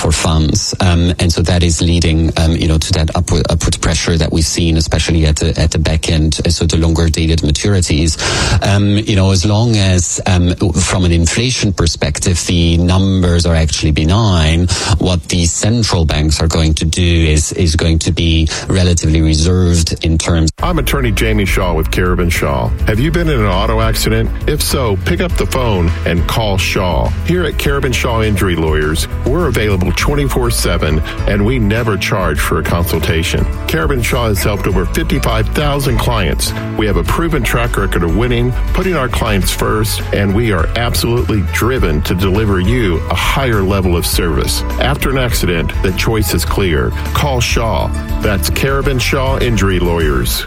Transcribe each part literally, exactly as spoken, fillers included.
for funds, um, and so that is leading, um, you know, to that upward upward pressure that we've seen, especially at the at the back end. So the longer dated maturities, um, you know, as long as um, from an inflation perspective the numbers are actually benign, what the central banks are going to do is is going to be relatively reserved in terms. I'm attorney Jamie Shaw with Carabin Shaw. Have you been in an auto accident? If so, pick up the phone and call Shaw. Here at Carabin Shaw Injury Lawyers, we're available twenty-four seven, and we never charge for a consultation. Carabin Shaw has helped over fifty-five thousand clients. We have a proven track record of winning, putting our clients first, and we are absolutely driven to deliver you a higher level of service. After an accident, the choice is clear. Call Shaw. That's Carabin Shaw Injury Lawyers.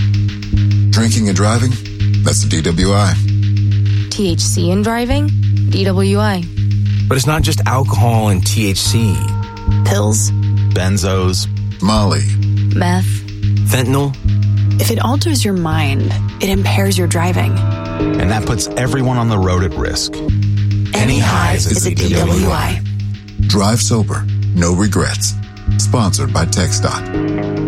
Drinking and driving? That's the D W I. T H C in driving? D W I. But it's not just alcohol and T H C. Pills. Benzos. Molly. Meth. Fentanyl. If it alters your mind, it impairs your driving. And that puts everyone on the road at risk. Any highs is a D W I. Drive sober. No regrets. Sponsored by TxDOT.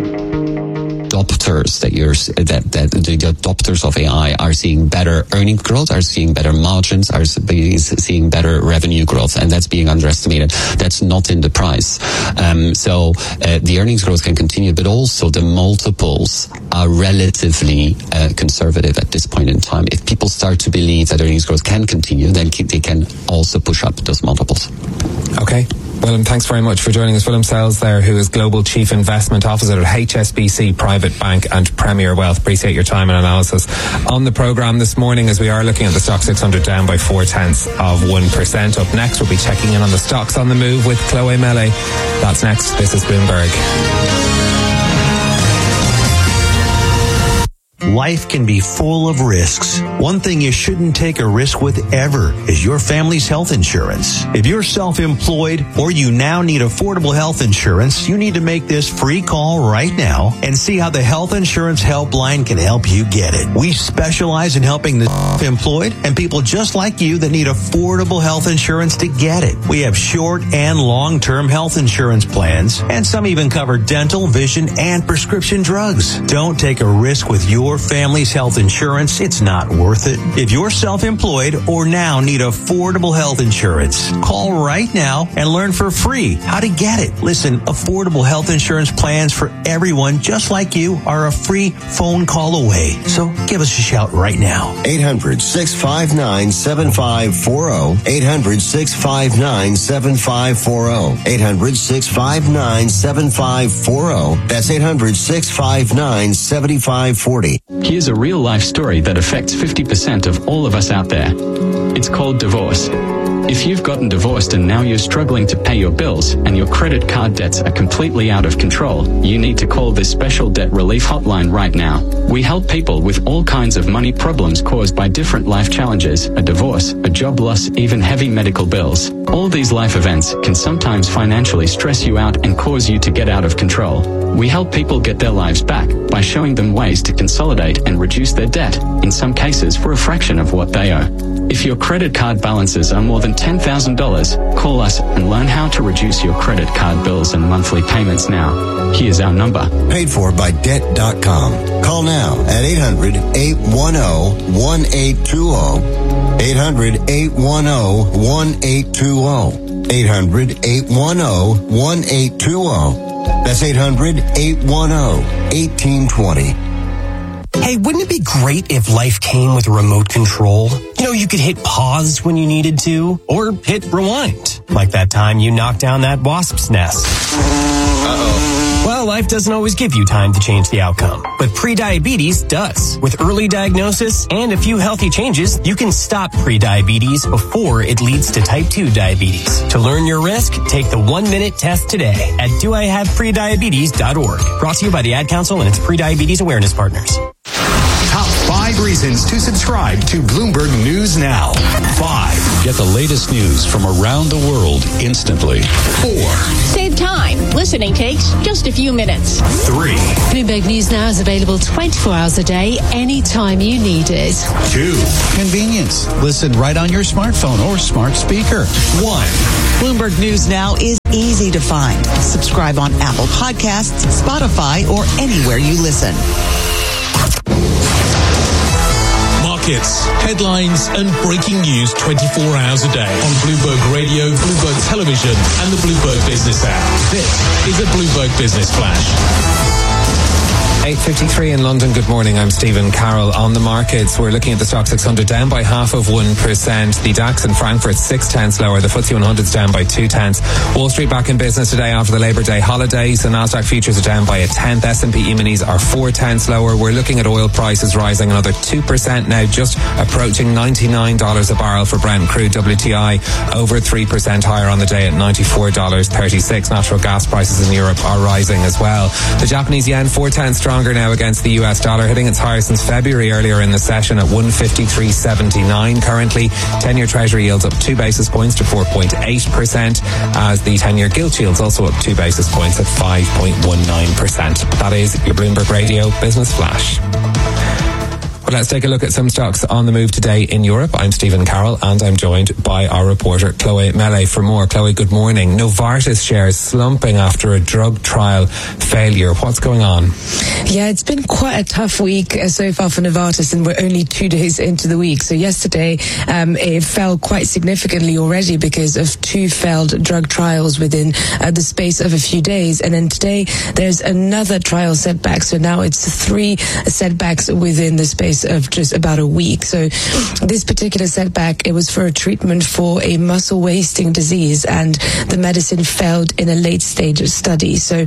Adopters that you're that that the adopters of A I are seeing better earning growth, are seeing better margins, are seeing better revenue growth, and that's being underestimated. That's not in the price. Um, so uh, the earnings growth can continue, but also the multiples are relatively uh, conservative at this point in time. If people start to believe that earnings growth can continue, then they can also push up those multiples. Okay. Willem, thanks very much for joining us. Willem Sells there, who is Global Chief Investment Officer at H S B C Private Bank and Premier Wealth. Appreciate your time and analysis on the programme this morning, as we are looking at the Stock six hundred down by four tenths of one percent. Up next, we'll be checking in on the stocks on the move with Chloe Mele. That's next. This is Bloomberg. Life can be full of risks. One thing you shouldn't take a risk with ever is your family's health insurance. If you're self-employed or you now need affordable health insurance, you need to make this free call right now and see how the Health Insurance Helpline can help you get it. We specialize in helping the self-employed and people just like you that need affordable health insurance to get it. We have short and long-term health insurance plans, and some even cover dental, vision, and prescription drugs. Don't take a risk with your family's health insurance. It's not worth it. If you're self-employed or now need affordable health insurance, call right now and learn for free how to get it. Listen, affordable health insurance plans for everyone just like you are a free phone call away. So give us a shout right now. eight hundred, six five nine, seven five four zero. eight hundred, six five nine, seven five four zero. eight hundred, six five nine, seven five four zero. That's eight hundred, six five nine, seven five four zero. Here's a real-life story that affects fifty percent of all of us out there. It's called divorce. If you've gotten divorced and now you're struggling to pay your bills and your credit card debts are completely out of control, you need to call this special debt relief hotline right now. We help people with all kinds of money problems caused by different life challenges, a divorce, a job loss, even heavy medical bills. All these life events can sometimes financially stress you out and cause you to get out of control. We help people get their lives back by showing them ways to consolidate and reduce their debt, in some cases for a fraction of what they owe. If your credit card balances are more than ten thousand dollars, call us and learn how to reduce your credit card bills and monthly payments now. Here's our number. Paid for by debt dot com. Call now at eight hundred, eight one zero, one eight two zero. eight hundred, eight one zero, one eight two zero. eight hundred, eight one zero, one eight two zero. That's eight hundred, eight one zero, one eight two zero. Hey, wouldn't it be great if life came with a remote control? You know, you could hit pause when you needed to, or hit rewind. Like that time you knocked down that wasp's nest. Uh-oh. Well, life doesn't always give you time to change the outcome, but prediabetes does. With early diagnosis and a few healthy changes, you can stop prediabetes before it leads to type two diabetes. To learn your risk, take the one-minute test today at do I have prediabetes dot org. Brought to you by the Ad Council and its Prediabetes Awareness Partners. Top five reasons to subscribe to Bloomberg News Now. Five. Get the latest news from around the world instantly. Four. Save time. Listening takes just a few minutes. Three. Bloomberg News Now is available twenty-four hours a day, anytime you need it. Two. Convenience. Listen right on your smartphone or smart speaker. One. Bloomberg News Now is easy to find. Subscribe on Apple Podcasts, Spotify, or anywhere you listen. Markets, headlines, and breaking news twenty-four hours a day on Bloomberg Radio, Bloomberg Television, and the Bloomberg Business app. This is a Bloomberg Business Flash. eight fifty-three in London. Good morning. I'm Stephen Carroll. On the markets, we're looking at the Stock six hundred down by half of one percent. The DAX in Frankfurt six tenths lower. The F T S E one hundred is down by two tenths. Wall Street back in business today after the Labour Day holidays. The Nasdaq futures are down by a tenth. S and P E-minis are four tenths lower. We're looking at oil prices rising another two percent now, just approaching ninety-nine dollars a barrel for Brent crude. W T I over three percent higher on the day at ninety-four dollars thirty-six. Natural gas prices in Europe are rising as well. The Japanese yen four tenths stronger now against the U S dollar, hitting its higher since February earlier in the session at one fifty-three seventy-nine. Currently, ten-year Treasury yields up two basis points to four point eight percent, as the ten-year gilt yields also up two basis points at five point one nine percent. That is your Bloomberg Radio Business Flash. Well, let's take a look at some stocks on the move today in Europe. I'm Stephen Carroll, and I'm joined by our reporter, Chloe Mele, for more. Chloe, good morning. Novartis shares slumping after a drug trial failure. What's going on? Yeah, it's been quite a tough week so far for Novartis, and we're only two days into the week. So yesterday, um, it fell quite significantly already because of two failed drug trials within uh, the space of a few days. And then today, there's another trial setback. So now it's three setbacks within the space of just about a week. So this particular setback, it was for a treatment for a muscle wasting disease, and the medicine failed in a late stage study. So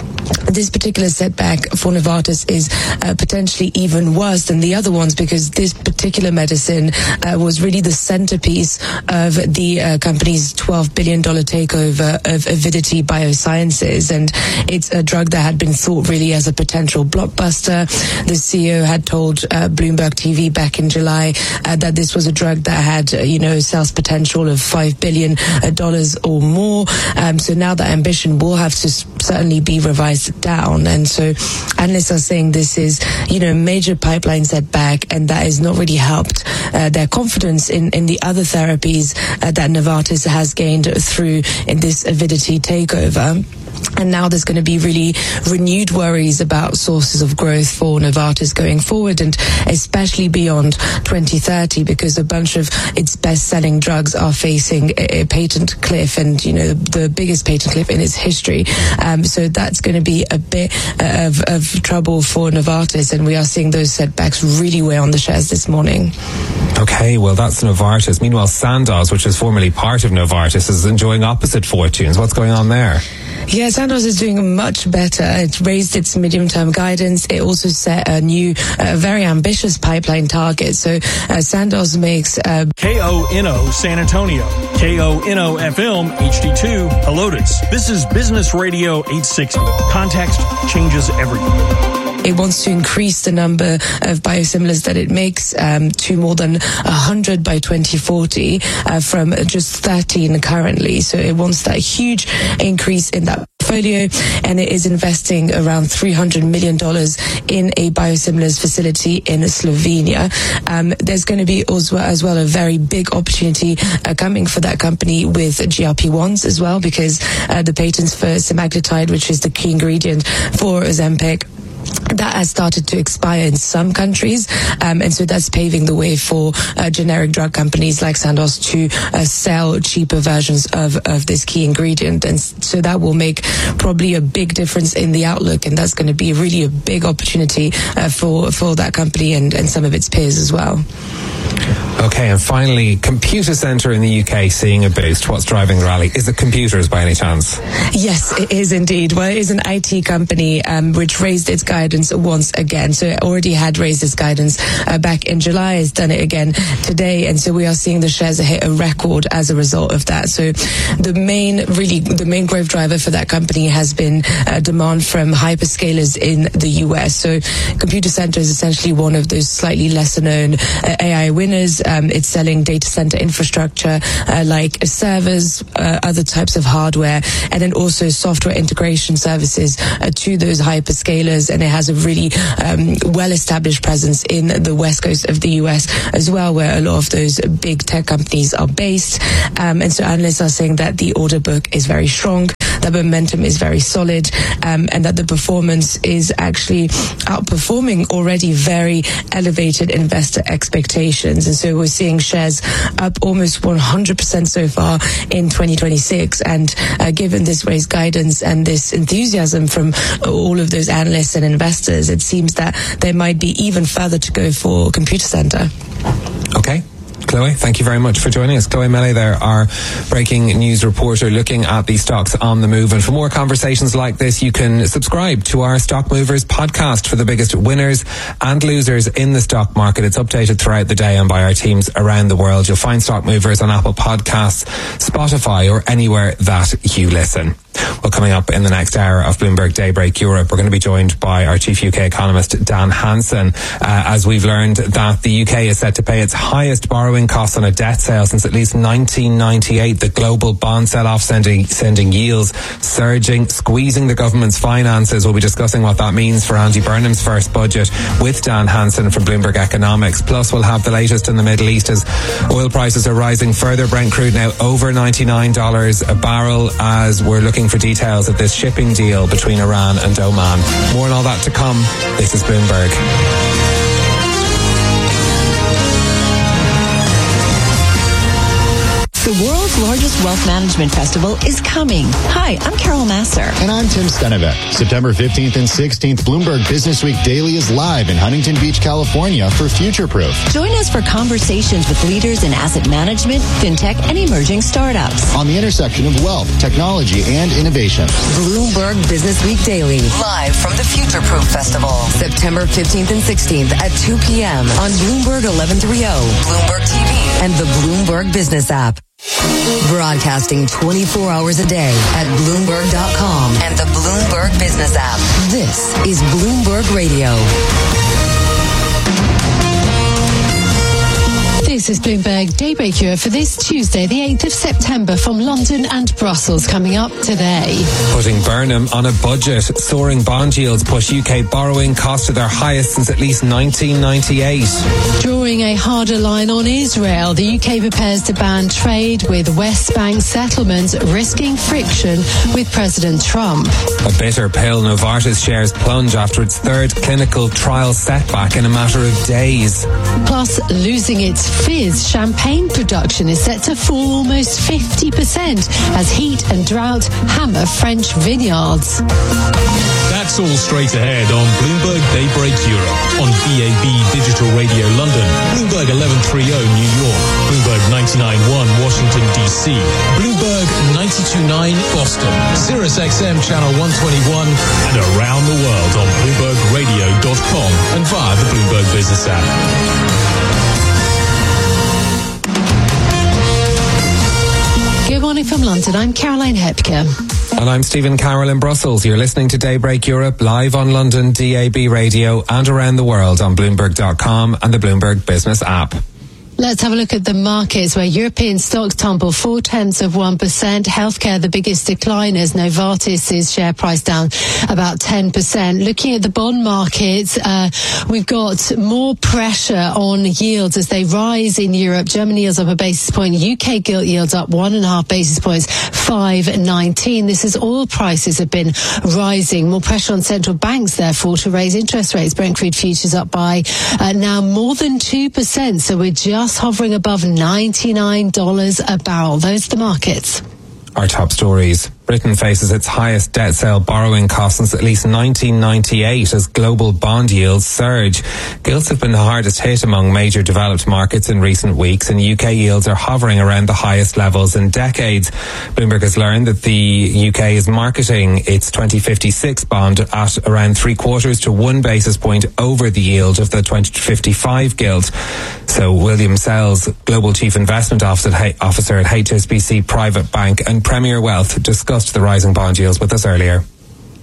this particular setback for Novartis is uh, potentially even worse than the other ones, because this particular medicine uh, was really the centerpiece of the uh, company's twelve billion dollars takeover of Avidity Biosciences, and it's a drug that had been thought really as a potential blockbuster. The C E O had told uh, Bloomberg T V back in July uh, that this was a drug that had, uh, you know, sales potential of five billion dollars or more. Um, so now that ambition will have to s- certainly be revised down. And so analysts are saying this is, you know, major pipeline setback, and that has not really helped uh, their confidence in, in the other therapies uh, that Novartis has gained through in this Avidity takeover. And now there's going to be really renewed worries about sources of growth for Novartis going forward, and especially beyond twenty thirty, because a bunch of its best-selling drugs are facing a, a patent cliff, and, you know, the biggest patent cliff in its history. Um, so that's going to be a bit of, of trouble for Novartis, and we are seeing those setbacks really weigh on the shares this morning. Okay, well, that's Novartis. Meanwhile, Sandoz, which is formerly part of Novartis, is enjoying opposite fortunes. What's going on there? Yeah, Sandoz is doing much better. It raised its medium-term guidance. It also set a new, uh, very ambitious pipeline target. So uh, Sandoz makes... Uh, K O N O San Antonio, K O N O F M H D two Helotes. This is Business Radio eight sixty. Context changes everything. It wants to increase the number of biosimilars that it makes um, to more than one hundred by twenty forty uh, from just thirteen currently. So it wants that huge increase in that portfolio, and it is investing around three hundred million dollars in a biosimilars facility in Slovenia. Um, there's going to be as well, as well a very big opportunity uh, coming for that company with G L P ones as well, because uh, the patents for semaglutide, which is the key ingredient for Ozempic, that has started to expire in some countries, um, and so that's paving the way for uh, generic drug companies like Sandoz to uh, sell cheaper versions of, of this key ingredient, and so that will make probably a big difference in the outlook, and that's going to be really a big opportunity uh, for for that company and, and some of its peers as well. Okay, and finally, Computer Centre in the U K seeing a boost. What's driving the rally? Is it computers by any chance? Yes, it is indeed. Well, it is an I T company um, which raised its guidance once again. So it already had raised its guidance uh, back in July. It's done it again today, and so we are seeing the shares hit a record as a result of that. So the main, really, the main growth driver for that company has been uh, demand from hyperscalers in the U S. So Computer Centre is essentially one of those slightly lesser known uh, A I winners. Um, it's selling data center infrastructure uh, like servers, uh, other types of hardware, and then also software integration services uh, to those hyperscalers. And it has a really um, well-established presence in the west coast of the U S as well, where a lot of those big tech companies are based. Um, and so analysts are saying that the order book is very strong. that momentum is very solid, um, and that the performance is actually outperforming already very elevated investor expectations. And so we're seeing shares up almost one hundred percent so far in twenty twenty-six. And uh, given this raised guidance and this enthusiasm from all of those analysts and investors, it seems that there might be even further to go for Computer Center. Okay. Chloe, thank you very much for joining us. Chloe Melly there, our breaking news reporter, looking at the stocks on the move. And for more conversations like this, you can subscribe to our Stock Movers podcast for the biggest winners and losers in the stock market. It's updated throughout the day and by our teams around the world. You'll find Stock Movers on Apple Podcasts, Spotify, or anywhere that you listen. Well, coming up in the next hour of Bloomberg Daybreak Europe, we're going to be joined by our chief U K economist, Dan Hansen, uh, as we've learned that the U K is set to pay its highest borrowing costs on a debt sale since at least nineteen ninety-eight. The global bond sell-off sending, sending yields surging, squeezing the government's finances. We'll be discussing what that means for Andy Burnham's first budget with Dan Hansen from Bloomberg Economics. Plus, we'll have the latest in the Middle East as oil prices are rising further. Brent crude now over ninety-nine dollars a barrel as we're looking for details of this shipping deal between Iran and Oman. More on all that to come. This is Bloomberg. The world's largest wealth management festival is coming. Hi, I'm Carol Masser. And I'm Tim Stenevec. September fifteenth and sixteenth, Bloomberg Business Week Daily is live in Huntington Beach, California for Future Proof. Join us for conversations with leaders in asset management, fintech, and emerging startups. On the intersection of wealth, technology, and innovation. Bloomberg Business Week Daily, live from the Future Proof Festival. September fifteenth and sixteenth at two p.m. on Bloomberg eleven thirty, Bloomberg T V, and the Bloomberg Business app. Broadcasting twenty-four hours a day at Bloomberg dot com and the Bloomberg Business app. This is Bloomberg Radio. This is Bloomberg Daybreak Europe for this Tuesday, the eighth of September, from London and Brussels. Coming up today. Putting Burnham on a budget. Soaring bond yields push U K borrowing costs to their highest since at least nineteen ninety-eight. Drawing a harder line on Israel, the U K prepares to ban trade with West Bank settlements, risking friction with President Trump. A bitter pill. Novartis shares plunge after its third clinical trial setback in a matter of days. Plus, losing its fizz, champagne production is set to fall almost fifty percent as heat and drought hammer French vineyards. That's all straight ahead on Bloomberg Daybreak Europe, on B A B Digital Radio London, Bloomberg eleven thirty New York, Bloomberg ninety-nine point one Washington D C, Bloomberg ninety-two point nine Boston, Sirius X M Channel one twenty-one, and around the world on Bloomberg Radio dot com and via the Bloomberg Business app. Good morning from London. I'm Caroline Hepker. And I'm Stephen Carroll in Brussels. You're listening to Daybreak Europe live on London D A B Radio and around the world on Bloomberg dot com and the Bloomberg Business app. Let's have a look at the markets where European stocks tumble four tenths of one percent. Healthcare, the biggest decliners. Novartis' share price down about ten percent. Looking at the bond markets, uh, we've got more pressure on yields as they rise in Europe. Germany yields up a basis point. U K gilt yields up one and a half basis points, five nineteen. This is oil prices have been rising. More pressure on central banks, therefore, to raise interest rates. Brent crude futures up by uh, now more than two percent. So we're just hovering above ninety-nine dollars a barrel. Those are the markets. Our top stories. Britain faces its highest debt sale borrowing costs since at least nineteen ninety-eight as global bond yields surge. Gilts have been the hardest hit among major developed markets in recent weeks, and U K yields are hovering around the highest levels in decades. Bloomberg has learned that the U K is marketing its twenty fifty-six bond at around three quarters to one basis point over the yield of the twenty fifty-five gilt. So William Sells, Global Chief Investment Officer at H S B C Private Bank and Premier Wealth, discussed the rising bond yields with us earlier.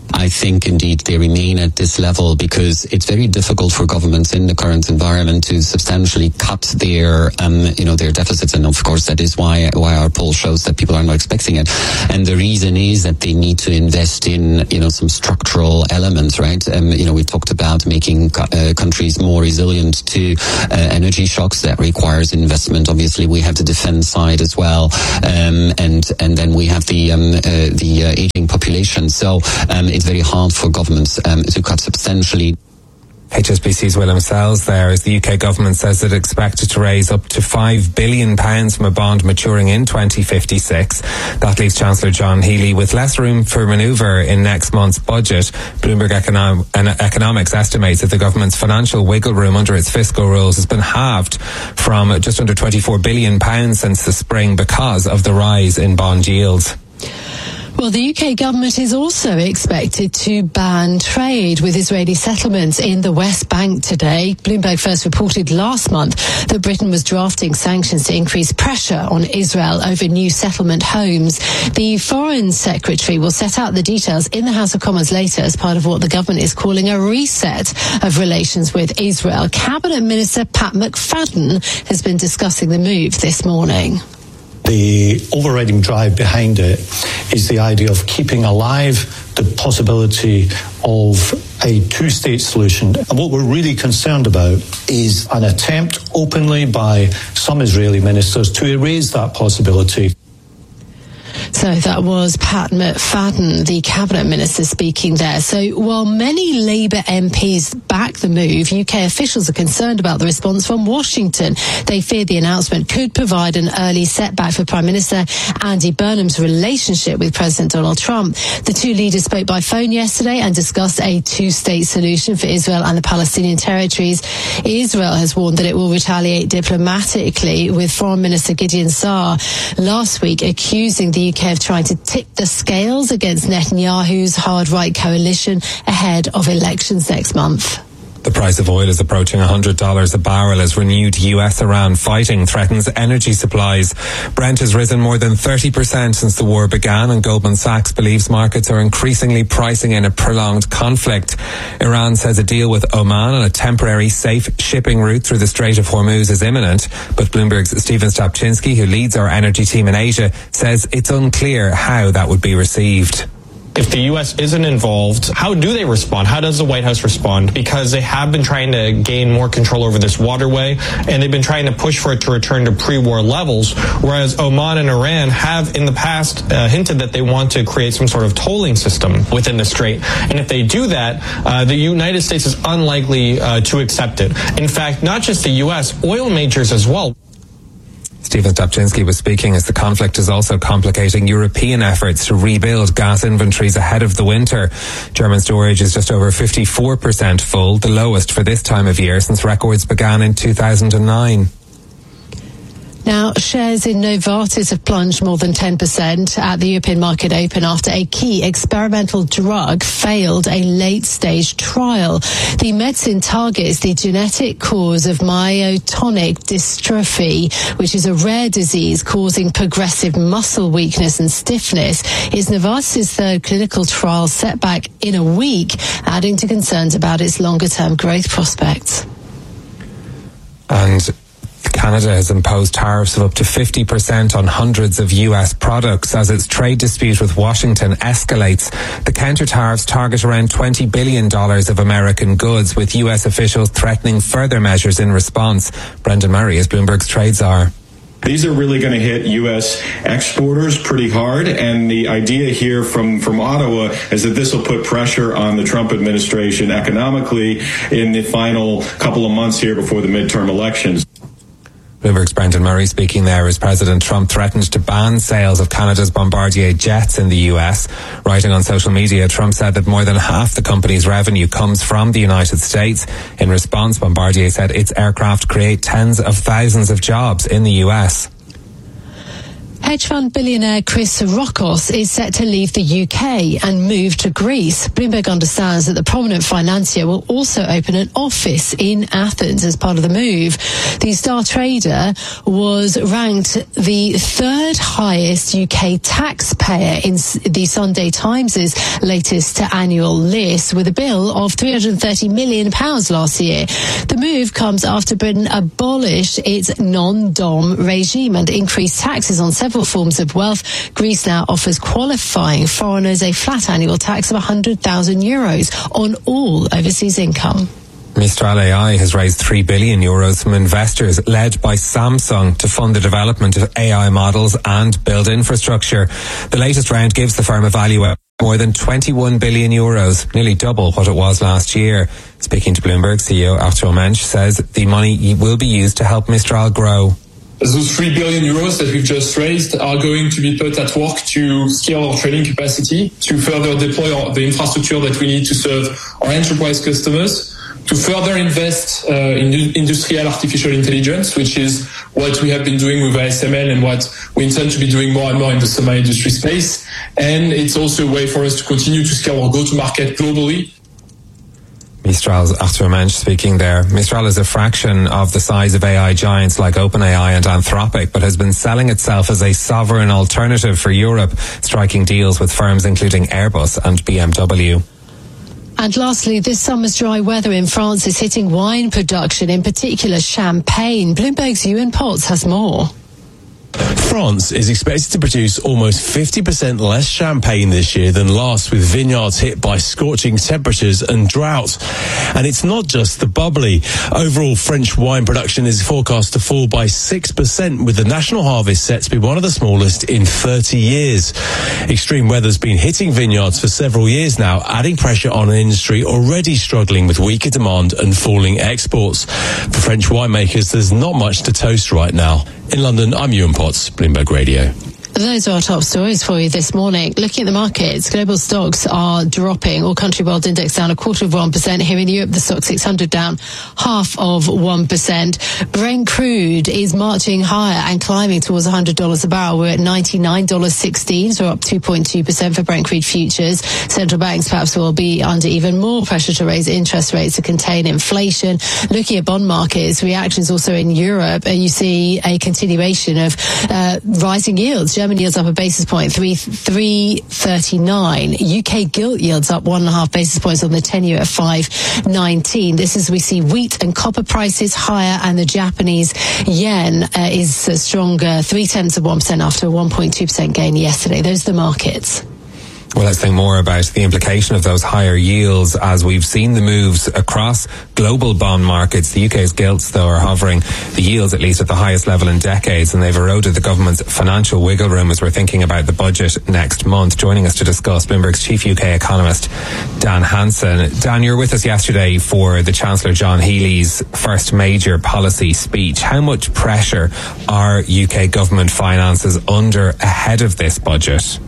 I think indeed they remain at this level because it's very difficult for governments in the current environment to substantially cut their, um, you know, their deficits. And of course, that is why why our poll shows that people are not expecting it. And the reason is that they need to invest in, you know, some structural elements, right? Um, you know, we talked about making uh, countries more resilient to uh, energy shocks. That requires investment. Obviously, we have the defense side as well, um, and and then we have the um, uh, the uh, aging population. So um, it's very hard for governments um, to cut substantially. H S B C's William Sells there, as the U K government says it expected to raise up to five billion pounds from a bond maturing in twenty fifty-six. That leaves Chancellor John Healey with less room for manoeuvre in next month's budget. Bloomberg Econom- Economics estimates that the government's financial wiggle room under its fiscal rules has been halved from just under twenty-four billion pounds since the spring because of the rise in bond yields. Well, the U K government is also expected to ban trade with Israeli settlements in the West Bank today. Bloomberg first reported last month that Britain was drafting sanctions to increase pressure on Israel over new settlement homes. The Foreign Secretary will set out the details in the House of Commons later as part of what the government is calling a reset of relations with Israel. Cabinet Minister Pat McFadden has been discussing the move this morning. The overriding drive behind it is the idea of keeping alive the possibility of a two-state solution. And what we're really concerned about is an attempt openly by some Israeli ministers to erase that possibility. So that was Pat McFadden, the cabinet minister, speaking there. So while many Labour M Ps back the move, U K officials are concerned about the response from Washington. They fear the announcement could provide an early setback for Prime Minister Andy Burnham's relationship with President Donald Trump. The two leaders spoke by phone yesterday and discussed a two-state solution for Israel and the Palestinian territories. Israel has warned that it will retaliate diplomatically, with Foreign Minister Gideon Saar last week accusing the U K of trying to tip the scales against Netanyahu's hard-right coalition ahead of elections next month. The price of oil is approaching one hundred dollars a barrel as renewed U S-Iran fighting threatens energy supplies. Brent has risen more than thirty percent since the war began, and Goldman Sachs believes markets are increasingly pricing in a prolonged conflict. Iran says a deal with Oman on a temporary safe shipping route through the Strait of Hormuz is imminent, but Bloomberg's Stephen Stapczynski, who leads our energy team in Asia, says it's unclear how that would be received. If the U S isn't involved, how do they respond? How does the White House respond? Because they have been trying to gain more control over this waterway, and they've been trying to push for it to return to pre-war levels, whereas Oman and Iran have in the past uh, hinted that they want to create some sort of tolling system within the strait. And if they do that, uh, the United States is unlikely uh, to accept it. In fact, not just the U S, oil majors as well. Stephen Stapczynski was speaking as the conflict is also complicating European efforts to rebuild gas inventories ahead of the winter. German storage is just over fifty-four percent full, the lowest for this time of year since records began in two thousand nine. Now, shares in Novartis have plunged more than ten percent at the European market open after a key experimental drug failed a late-stage trial. The medicine targets the genetic cause of myotonic dystrophy, which is a rare disease causing progressive muscle weakness and stiffness. It's Novartis' third clinical trial setback in a week, adding to concerns about its longer-term growth prospects. And Canada has imposed tariffs of up to fifty percent on hundreds of U S products as its trade dispute with Washington escalates. The counter-tariffs target around twenty billion dollars of American goods, with U S officials threatening further measures in response. Brendan Murray is Bloomberg's trade czar. These are really going to hit U S exporters pretty hard, and the idea here from, from Ottawa is that this will put pressure on the Trump administration economically in the final couple of months here before the midterm elections. Bloomberg's Brendan Murray speaking there as President Trump threatened to ban sales of Canada's Bombardier jets in the U S. Writing on social media, Trump said that more than half the company's revenue comes from the United States. In response, Bombardier said its aircraft create tens of thousands of jobs in the U S. Hedge fund billionaire Chris Rockos is set to leave the U K and move to Greece. Bloomberg understands that the prominent financier will also open an office in Athens as part of the move. The star trader was ranked the third highest U K taxpayer in the Sunday Times' latest annual list, with a bill of three hundred thirty million pounds last year. The move comes after Britain abolished its non-dom regime and increased taxes on several forms of wealth. Greece now offers qualifying foreigners a flat annual tax of one hundred thousand euros on all overseas income. Mistral A I has raised three billion euros from investors led by Samsung to fund the development of A I models and build infrastructure. The latest round gives the firm a value of more than twenty-one billion euros, nearly double what it was last year. Speaking to Bloomberg, C E O Arthur Mensch says the money will be used to help Mistral grow. Those three billion euros that we've just raised are going to be put at work to scale our trading capacity, to further deploy our, the infrastructure that we need to serve our enterprise customers, to further invest uh, in industrial artificial intelligence, which is what we have been doing with A S M L and what we intend to be doing more and more in the semi-industry space. And it's also a way for us to continue to scale our go-to-market globally. Mistral's Arthur Mensch speaking there. Mistral is a fraction of the size of A I giants like OpenAI and Anthropic, but has been selling itself as a sovereign alternative for Europe, striking deals with firms including Airbus and B M W. And lastly, this summer's dry weather in France is hitting wine production, in particular champagne. Bloomberg's Ewan Potts has more. France is expected to produce almost fifty percent less champagne this year than last, with vineyards hit by scorching temperatures and drought. And it's not just the bubbly. Overall, French wine production is forecast to fall by six percent, with the national harvest set to be one of the smallest in thirty years. Extreme weather's been hitting vineyards for several years now, adding pressure on an industry already struggling with weaker demand and falling exports. For French winemakers, there's not much to toast right now. In London, I'm Ewan Potts, Bloomberg Radio. Those are our top stories for you this morning. Looking at the markets, global stocks are dropping. All country world index down a quarter of one percent. Here in Europe, the stock six hundred down half of one percent. Brent crude is marching higher and climbing towards one hundred dollars a barrel. We're at ninety-nine dollars and sixteen cents, so up two point two percent for Brent crude futures. Central banks perhaps will be under even more pressure to raise interest rates to contain inflation. Looking at bond markets, reactions also in Europe, uh, you see a continuation of uh, rising yields. German yields up a basis point, three three thirty nine. U K gilt yields up one and a half basis points on the ten-year at five nineteen. This is we see wheat and copper prices higher, and the Japanese yen uh, is uh, stronger, three tenths of one percent after a one point two percent gain yesterday. Those are the markets. Well, let's think more about the implication of those higher yields as we've seen the moves across global bond markets. The U K's gilts, though, are hovering the yields at least at the highest level in decades, and they've eroded the government's financial wiggle room as we're thinking about the budget next month. Joining us to discuss, Bloomberg's chief U K economist, Dan Hansen. Dan, you were with us yesterday for the Chancellor John Healey's first major policy speech. How much pressure are U K government finances under ahead of this budget?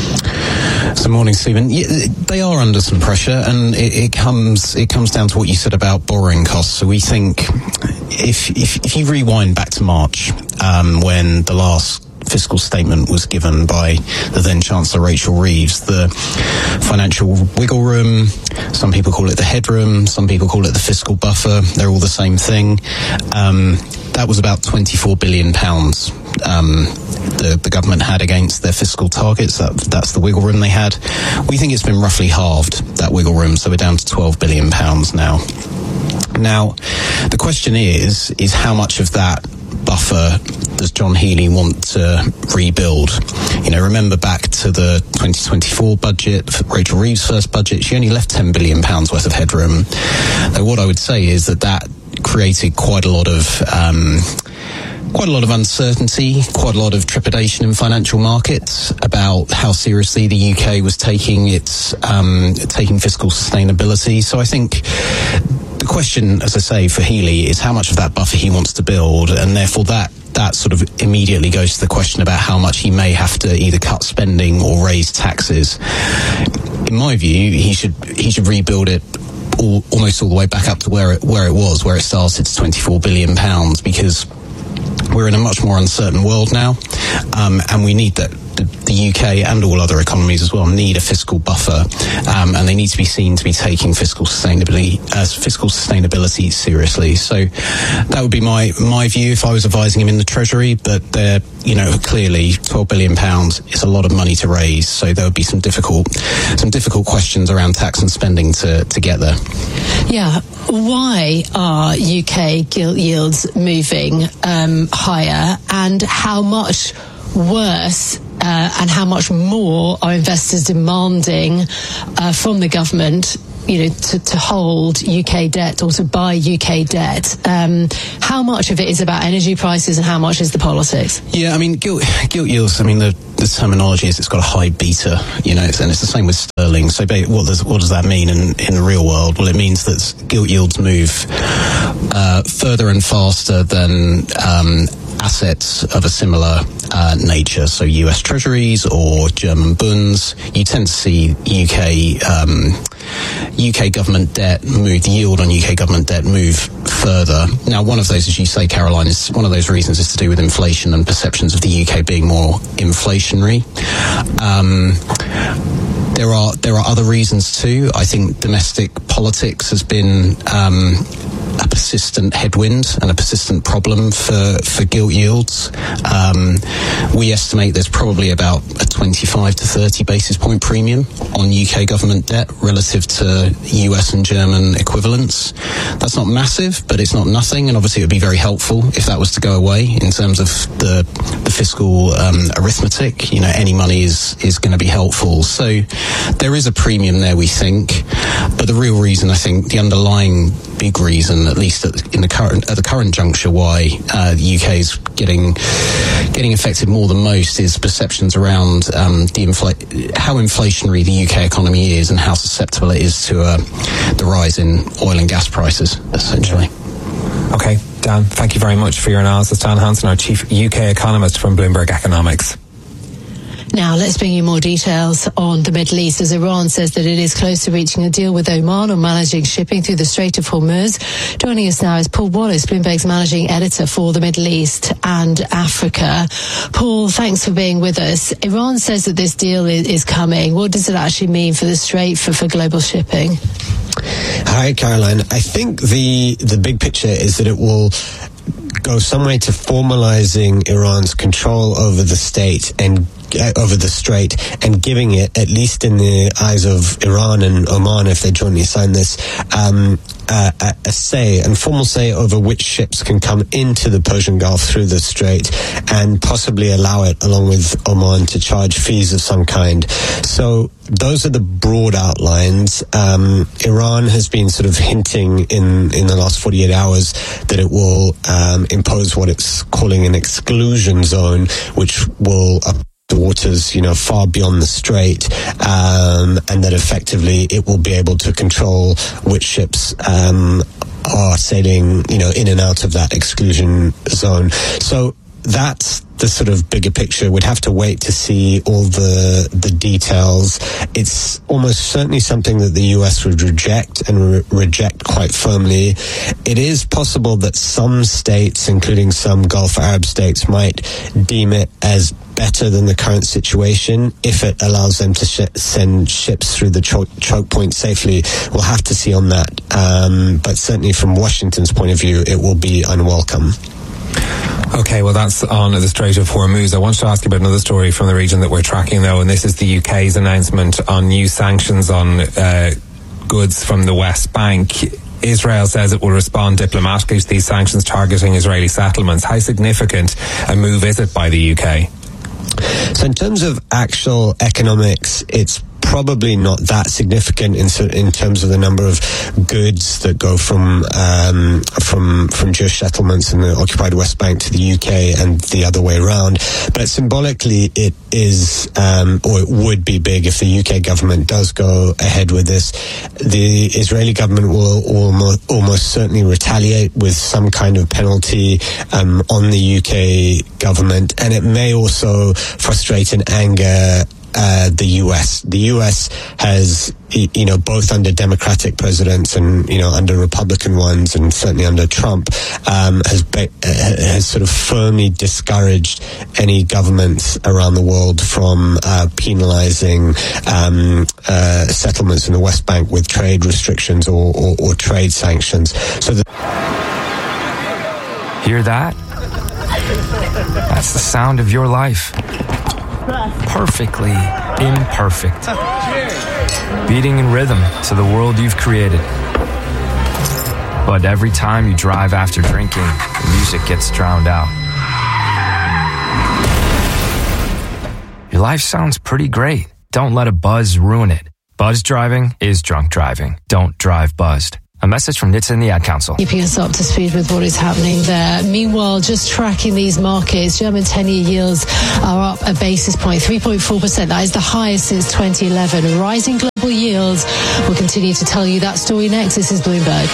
So, morning, Stephen. Yeah, they are under some pressure, and it, it comes it comes down to what you said about borrowing costs. So we think if if, if you rewind back to March, um, when the last fiscal statement was given by the then Chancellor Rachel Reeves, the financial wiggle room, some people call it the headroom, some people call it the fiscal buffer, they're all the same thing. Um, that was about twenty-four billion pounds um, the, the government had against their fiscal targets. That, that's the wiggle room they had. We think it's been roughly halved, that wiggle room, so we're down to twelve billion pounds now. Now, the question is, is how much of that buffer does John Healey want to rebuild? You know, remember back to the twenty twenty-four budget, Rachel Reeves' first budget, she only left ten billion pounds worth of headroom. Now, what I would say is that that created quite a lot of um, quite a lot of uncertainty, quite a lot of trepidation in financial markets about how seriously the U K was taking its um, taking fiscal sustainability. So I think the question, as I say, for Healey is how much of that buffer he wants to build, and therefore that that sort of immediately goes to the question about how much he may have to either cut spending or raise taxes. In my view, he should he should rebuild it all, almost all the way back up to where it where it was, where it started, to twenty-four billion pounds, because we're in a much more uncertain world now, um, and we need that. The, the U K and all other economies as well need a fiscal buffer, um, and they need to be seen to be taking fiscal sustainability, uh, fiscal sustainability seriously. So that would be my my view if I was advising him in the Treasury. But they're, you know, clearly twelve billion pounds is a lot of money to raise. So there would be some difficult some difficult questions around tax and spending to to get there. Yeah, why are U K gilt yields moving um, higher, and how much worse uh, and how much more are investors demanding uh, from the government, you know, to, to hold U K debt or to buy U K debt? Um, how much of it is about energy prices and how much is the politics? Yeah, I mean, gilt, gilt yields, I mean, the, the terminology is it's got a high beta, you know, and it's the same with sterling. So what does, what does that mean in, in the real world? Well, it means that gilt yields move uh, further and faster than um, assets of a similar uh, nature, so U S Treasuries or German bonds. You tend to see U K um, U K government debt move, the yield on U K government debt move further. Now, one of those, as you say, Caroline, is one of those reasons is to do with inflation and perceptions of the U K being more inflationary. Um, There are there are other reasons too. I think domestic politics has been um, a persistent headwind and a persistent problem for, for gilt yields. Um, we estimate there's probably about a twenty-five to thirty basis point premium on U K government debt relative to U S and German equivalents. That's not massive, but it's not nothing, and obviously it would be very helpful if that was to go away in terms of the the fiscal um, arithmetic. You know, any money is is going to be helpful. So there is a premium there, we think, but the real reason, I think, the underlying big reason, at least at, in the current at the current juncture, why uh, the U K is getting getting affected more than most is perceptions around um, the infl- how inflationary the U K economy is and how susceptible it is to uh, the rise in oil and gas prices, essentially. Okay, Dan, thank you very much for your analysis. Dan Hanson, our chief U K economist from Bloomberg Economics. Now, let's bring you more details on the Middle East, as Iran says that it is close to reaching a deal with Oman on managing shipping through the Strait of Hormuz. Joining us now is Paul Wallace, Bloomberg's managing editor for the Middle East and Africa. Paul, thanks for being with us. Iran says that this deal is, is coming. What does it actually mean for the Strait, for, for global shipping? Hi, Caroline. I think the the big picture is that it will go some way to formalizing Iran's control over the state and uh, over the strait, and giving it, at least in the eyes of Iran and Oman, if they jointly sign this, um, uh, a, a say, and formal say over which ships can come into the Persian Gulf through the strait, and possibly allow it, along with Oman, to charge fees of some kind. So those are the broad outlines. Um, Iran has been sort of hinting in, in the last forty-eight hours that it will um, impose what it's calling an exclusion zone, which will up the waters, you know, far beyond the strait, um, and that effectively it will be able to control which ships um, are sailing, you know, in and out of that exclusion zone. So that's the sort of bigger picture. We'd have to wait to see all the the details. It's almost certainly something that the U S would reject, and re- reject quite firmly. It is possible that some states, including some Gulf Arab states, might deem it as better than the current situation if it allows them to sh- send ships through the cho- choke point safely. We'll have to see on that. Um, but certainly from Washington's point of view, it will be unwelcome. Okay, well, that's on the Strait of Hormuz. I want to ask you about another story from the region that we're tracking, though, and this is the U K's announcement on new sanctions on uh, goods from the West Bank. Israel says it will respond diplomatically to these sanctions targeting Israeli settlements. How significant a move is it by the U K? So in terms of actual economics, it's probably not that significant in in terms of the number of goods that go from um, from from Jewish settlements in the occupied West Bank to the U K and the other way around. But symbolically, it is um, or it would be big if the U K government does go ahead with this. The Israeli government will almost, almost certainly retaliate with some kind of penalty um, on the U K government, and it may also frustrate and anger uh, the U S. The U S has, you know, both under Democratic presidents and, you know, under Republican ones, and certainly under Trump, um, has be, uh, has sort of firmly discouraged any governments around the world from uh, penalizing um, uh, settlements in the West Bank with trade restrictions or, or, or trade sanctions. So the Hear that? That's the sound of your life. Perfectly imperfect. Beating in rhythm to the world you've created. But every time you drive after drinking, the music gets drowned out. Your life sounds pretty great. Don't let a buzz ruin it. Buzz driving is drunk driving. Don't drive buzzed. A message from N H T S A and the Ad Council. Keeping us up to speed with what is happening there. Meanwhile, just tracking these markets, German ten-year yields are up a basis point, three point four percent. That is the highest since twenty eleven. Rising global yields. We'll continue to tell you that story next. This is Bloomberg.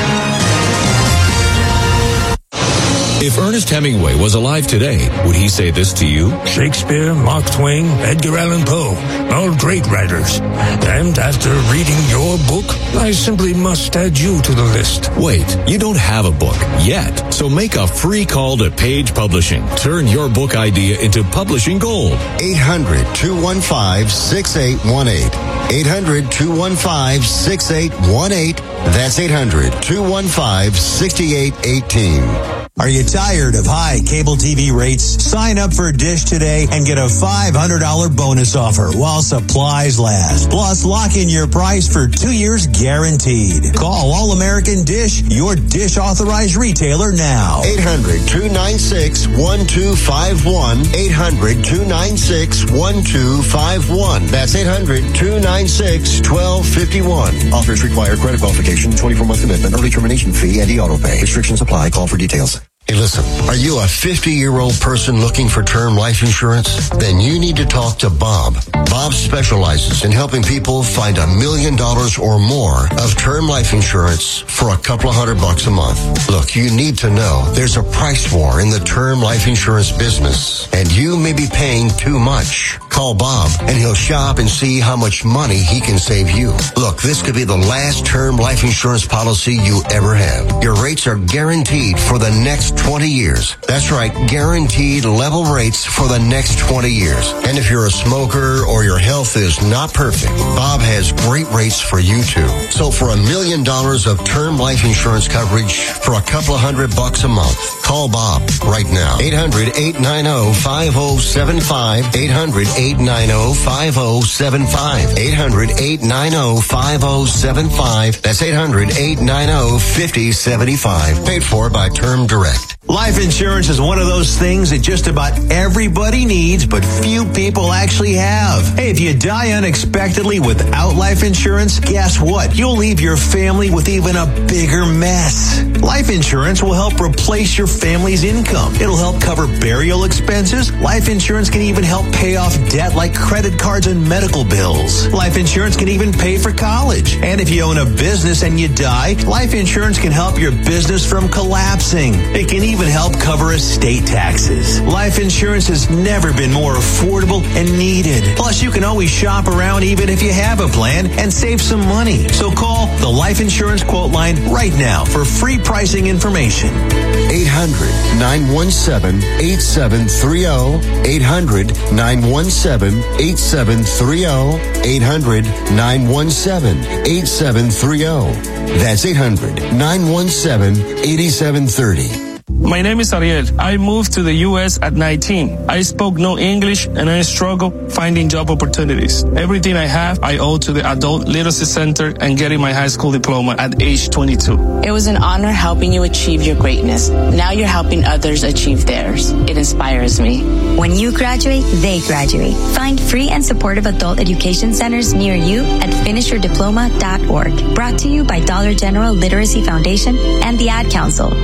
If Ernest Hemingway was alive today, would he say this to you? Shakespeare, Mark Twain, Edgar Allan Poe, all great writers. And after reading your book, I simply must add you to the list. Wait, you don't have a book yet. So make a free call to Page Publishing. Turn your book idea into publishing gold. eight hundred, two one five, six eight one eight. eight hundred, two one five, six eight one eight. That's eight hundred, two one five, six eight one eight. Are you tired of high cable T V rates? Sign up for Dish today and get a five hundred dollars bonus offer while supplies last. Plus, lock in your price for two years guaranteed. Call All American Dish, your Dish authorized retailer now. eight hundred, two nine six, one two five one. eight hundred, two nine six, one two five one. That's eight hundred, two nine six, one two five one. Offers require credit qualification, twenty-four month commitment, early termination fee, and e-auto pay. Restrictions apply. Call for details. Hey, listen, are you a fifty-year-old person looking for term life insurance? Then you need to talk to Bob. Bob specializes in helping people find a million dollars or more of term life insurance for a couple of hundred bucks a month. Look, you need to know there's a price war in the term life insurance business, and you may be paying too much. Call Bob, and he'll shop and see how much money he can save you. Look, this could be the last term life insurance policy you ever have. Your rates are guaranteed for the next twenty years. That's right, guaranteed level rates for the next twenty years. And if you're a smoker or your health is not perfect, Bob has great rates for you too. So for a million dollars of term life insurance coverage for a couple of hundred bucks a month, call Bob right now. eight hundred, eight nine zero, five zero seven five. eight hundred, eight nine zero, five zero seven five. eight hundred, eight nine zero, five zero seven five. That's eight hundred, eight nine zero, five zero seven five. Paid for by Term Direct. Life insurance is one of those things that just about everybody needs, but few people actually have. Hey, if you die unexpectedly without life insurance, guess what? You'll leave your family with even a bigger mess. Life insurance will help replace your family's income. It'll help cover burial expenses. Life insurance can even help pay off debt like credit cards and medical bills. Life insurance can even pay for college. And if you own a business and you die, life insurance can help your business from collapsing. It can even help cover estate taxes. Life insurance has never been more affordable and needed. Plus, you can always shop around even if you have a plan and save some money. So call the Life Insurance Quote Line right now for free pricing information. eight hundred, nine one seven, eight seven three zero. eight hundred, nine one seven, eight seven three zero. eight hundred, nine one seven, eight seven three zero. That's eight hundred, nine one seven, eight seven three zero. My name is Ariel. I moved to the U S at nineteen. I spoke no English and I struggled finding job opportunities. Everything I have, I owe to the Adult Literacy Center and getting my high school diploma at age twenty-two. It was an honor helping you achieve your greatness. Now you're helping others achieve theirs. It inspires me. When you graduate, they graduate. Find free and supportive adult education centers near you at finish your diploma dot org. Brought to you by Dollar General Literacy Foundation and the Ad Council.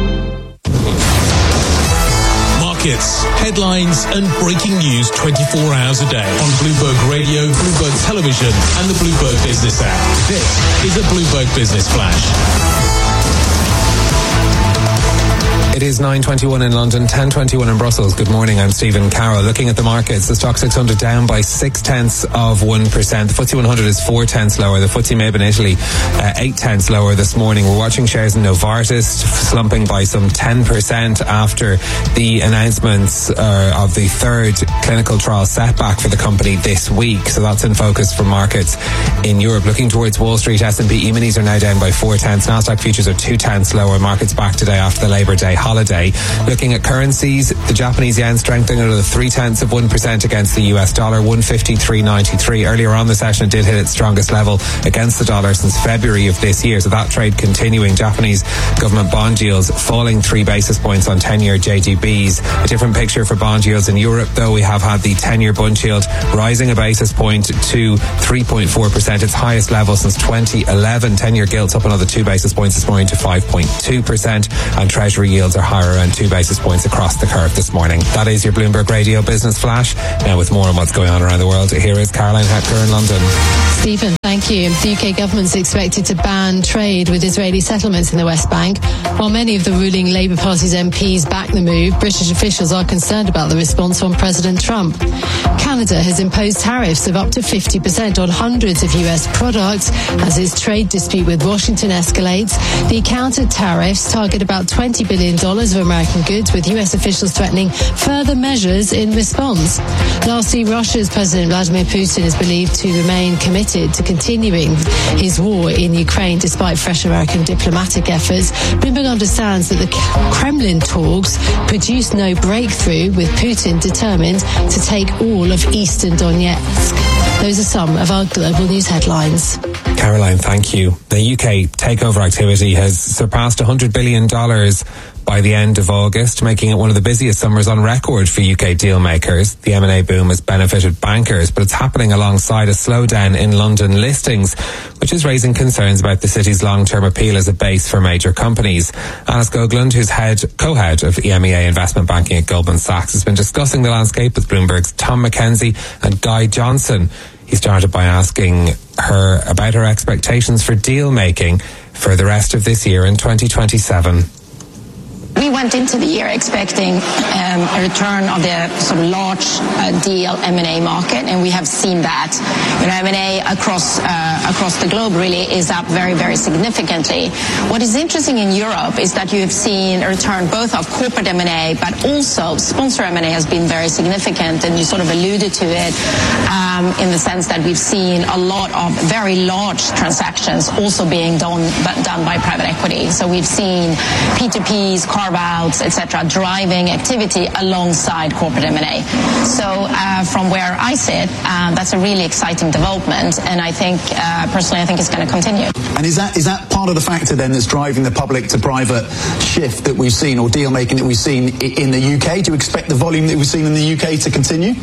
Markets, headlines and breaking news twenty-four hours a day on Bloomberg Radio, Bloomberg Television and the Bloomberg Business app. This is a Bloomberg Business Flash. It is nine twenty-one in London, ten twenty-one in Brussels. Good morning, I'm Stephen Carroll. Looking at the markets, the Stock six hundred down by six tenths of one percent. The F T S E one hundred is four tenths lower. The F T S E M I B in Italy, uh, eight tenths lower this morning. We're watching shares in Novartis slumping by some ten percent after the announcements uh, of the third clinical trial setback for the company this week. So that's in focus for markets in Europe. Looking towards Wall Street, S and P E-minis are now down by four tenths. Nasdaq futures are two tenths lower. Markets back today after the Labour Day holiday. Looking at currencies, the Japanese yen strengthening another three tenths of one percent against the U S dollar, one fifty-three ninety-three. Earlier on the session, it did hit its strongest level against the dollar since February of this year. So that trade continuing. Japanese government bond yields falling three basis points on ten-year J G Bs. A different picture for bond yields in Europe, though. We have had the ten-year bund yield rising a basis point to three point four percent, its highest level since twenty eleven. ten-year gilts up another two basis points this morning to five point two percent, and Treasury yields are higher around two basis points across the curve this morning. That is your Bloomberg Radio Business Flash. Now with more on what's going on around the world, here is Caroline Hecker in London. Stephen, thank you. The U K government's expected to ban trade with Israeli settlements in the West Bank. While many of the ruling Labour Party's M Ps back the move, British officials are concerned about the response from President Trump. Canada has imposed tariffs of up to fifty percent on hundreds of U S products as its trade dispute with Washington escalates. The counter tariffs target about twenty billion dollars of American goods, with U S officials threatening further measures in response. Lastly, Russia's President Vladimir Putin is believed to remain committed to continuing his war in Ukraine despite fresh American diplomatic efforts. Bloomberg understands that the Kremlin talks produced no breakthrough, with Putin determined to take all of eastern Donetsk. Those are some of our global news headlines. Caroline, thank you. The U K takeover activity has surpassed one hundred billion dollars by the end of August, making it one of the busiest summers on record for U K deal makers. The M and A boom has benefited bankers, but it's happening alongside a slowdown in London listings, which is raising concerns about the city's long-term appeal as a base for major companies. Anas Gogland, who's head, co-head of E M E A Investment Banking at Goldman Sachs, has been discussing the landscape with Bloomberg's Tom McKenzie and Guy Johnson. He started by asking her about her expectations for deal making for the rest of this year in twenty twenty-seven. We went into the year expecting um, a return of the sort of large uh, deal M and A market, and we have seen that. You know, M and A across uh, across the globe really is up very, very significantly. What is interesting in Europe is that you have seen a return both of corporate M and A, but also sponsor M and A has been very significant, and you sort of alluded to it um, in the sense that we've seen a lot of very large transactions also being done, done by private equity. So we've seen P two Ps, carve-outs, et cetera, driving activity alongside corporate M and A. So uh, from where I sit, uh, that's a really exciting development, and I think, uh, personally, I think it's going to continue. And is that is that part of the factor then that's driving the public to private shift that we've seen, or deal making that we've seen in the U K? Do you expect the volume that we've seen in the U K to continue?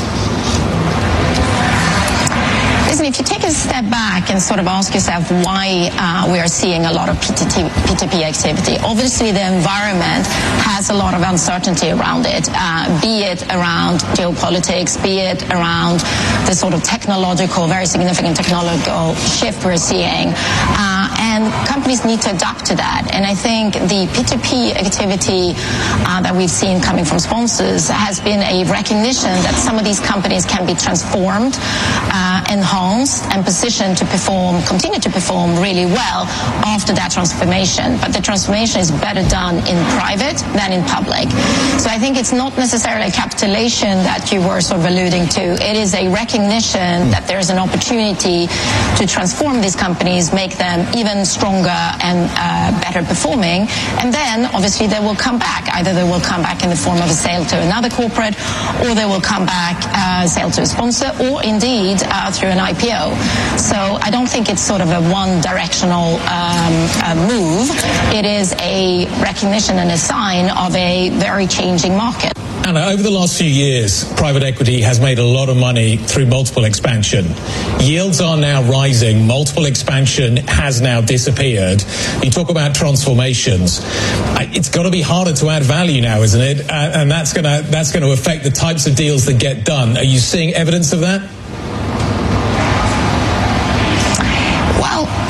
Listen, if you take a step back and sort of ask yourself why uh, we are seeing a lot of P two P activity, obviously the environment has a lot of uncertainty around it, uh, be it around geopolitics, be it around the sort of technological, very significant technological shift we're seeing. Uh, and companies need to adapt to that. And I think the P two P activity uh, that we've seen coming from sponsors has been a recognition that some of these companies can be transformed, uh, enhanced, and positioned to perform, continue to perform really well after that transformation. But the transformation is better done in private than in public. So I think it's not necessarily a capitulation that you were sort of alluding to. It is a recognition that there's an opportunity to transform these companies, make them even stronger and uh, better performing. And then obviously they will come back. Either they will come back in the form of a sale to another corporate, or they will come back, uh, sale to a sponsor, or indeed uh, through an I P O. So I don't think it's sort of a one-directional um, uh, move. It is a recognition and a sign of a very changing market. Anna, over the last few years, private equity has made a lot of money through multiple expansion. Yields are now rising. Multiple expansion has now disappeared. You talk about transformations. It's got to be harder to add value now, isn't it? And that's going to that's going to affect the types of deals that get done. Are you seeing evidence of that? You know,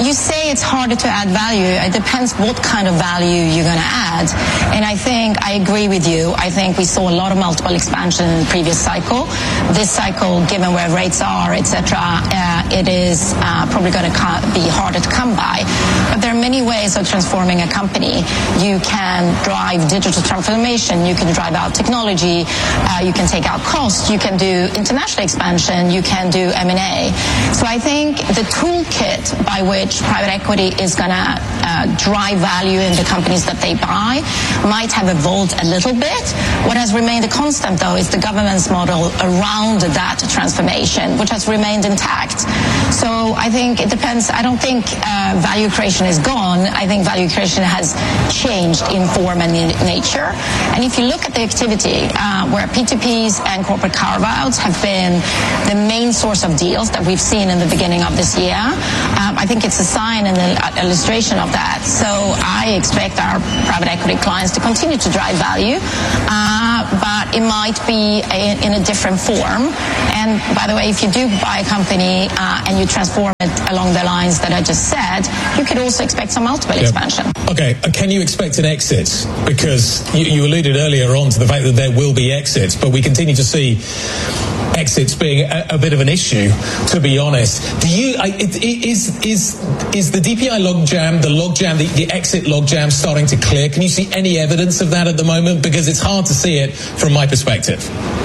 you say it's harder to add value. It depends what kind of value you're going to add. And I think I agree with you. I think we saw a lot of multiple expansion in the previous cycle. This cycle, given where rates are, et cetera, uh, it is uh, probably going to co- be harder to come by. But there are many ways of transforming a company. You can drive digital transformation. You can drive out technology. Uh, you can take out costs. You can do international expansion. You can do M and A. So I think the toolkit by which private equity is going to uh, drive value in the companies that they buy might have evolved a little bit. What has remained a constant, though, is the governance model around that transformation, which has remained intact. So I think it depends. I don't think uh, value creation is gone. I think value creation has changed in form and in nature. And if you look at the activity uh, where P two Ps and corporate carve-outs have been the main source of deals that we've seen in the beginning of this year, um, I think it's a sign and an illustration of that. So I expect our private equity clients to continue to drive value, uh, but it might be a, in a different form. And by the way, if you do buy a company uh, and you transform it along the lines that I just said, you could also expect some multiple yep. expansion. Okay, and can you expect an exit? Because you, you alluded earlier on to the fact that there will be exits, but we continue to see exits being a, a bit of an issue, to be honest. Do you I, it, it, is is is the D P I logjam, the logjam, the, the exit logjam starting to clear? Can you see any evidence of that at the moment? Because it's hard to see it from my perspective.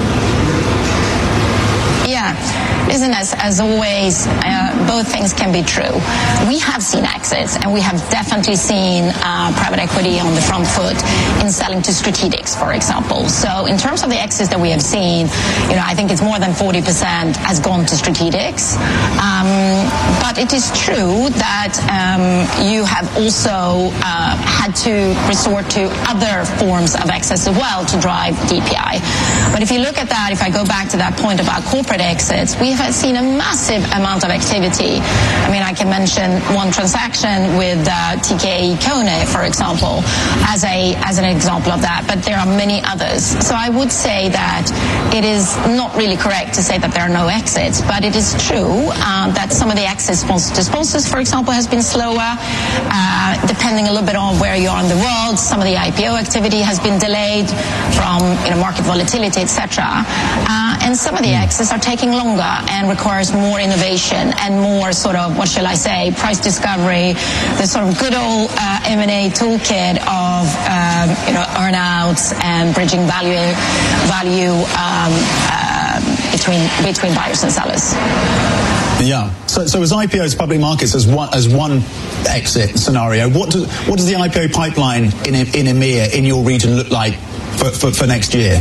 Yeah. Listen, as, as always, uh, both things can be true. We have seen exits, and we have definitely seen uh, private equity on the front foot in selling to strategics, for example. So in terms of the exits that we have seen, you know, I think it's more than forty percent has gone to strategics. Um, but it is true that um, you have also uh, had to resort to other forms of exits as well to drive D P I. But if you look at that, if I go back to that point about corporate exits, we have seen a massive amount of activity. I mean, I can mention one transaction with uh, T K E Kone, for example, as a as an example of that, but there are many others. So I would say that it is not really correct to say that there are no exits, but it is true uh, that some of the exits sponsor to sponsors, for example, has been slower, uh, depending a little bit on where you are in the world. Some of the I P O activity has been delayed from you know market volatility, et cetera. Uh, and some of the exits are taking longer and requires more innovation and more sort of, what shall I say, price discovery, the sort of good old uh, M and A toolkit of um, you know earnouts and bridging value value um, uh, between between buyers and sellers. Yeah. So, so as I P Os, public markets, as one as one exit scenario, what does what does the I P O pipeline in in EMEA in your region look like for for, for next year?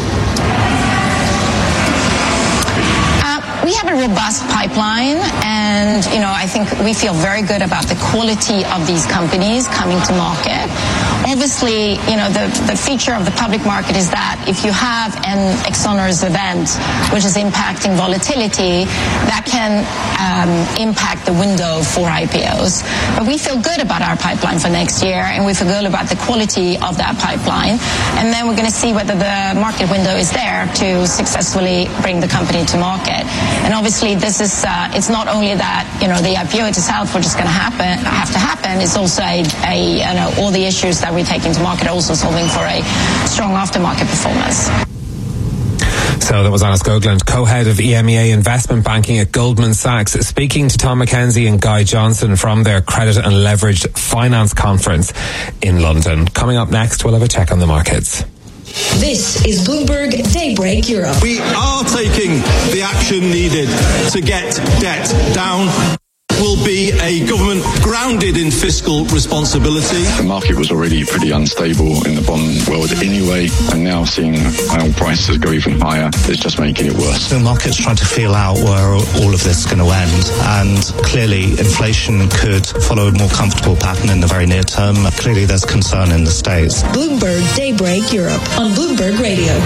We have a robust pipeline, and you know I think we feel very good about the quality of these companies coming to market. Obviously, you know the the feature of the public market is that if you have an exogenous event which is impacting volatility, that can um, impact the window for I P Os. But we feel good about our pipeline for next year, and we feel good about the quality of that pipeline. And then we're going to see whether the market window is there to successfully bring the company to market. And obviously, this is, uh, it's not only that, you know, the I P O itself, which is going to happen, have to happen, it's also a, a, you know, all the issues that we're taking to market are also solving for a strong aftermarket performance. So that was Anna Skoglund, co-head of E M E A Investment Banking at Goldman Sachs, speaking to Tom McKenzie and Guy Johnson from their Credit and Leveraged Finance Conference in London. Coming up next, we'll have a check on the markets. This is Bloomberg Daybreak Europe. We are taking the action needed to get debt down. Will be a government grounded in fiscal responsibility. The market was already pretty unstable in the bond world anyway, and now seeing oil prices go even higher is just making it worse. The market's trying to feel out where all of this is going to end, and clearly inflation could follow a more comfortable pattern in the very near term. Clearly there's concern in the States. Bloomberg Daybreak Europe on Bloomberg Radio.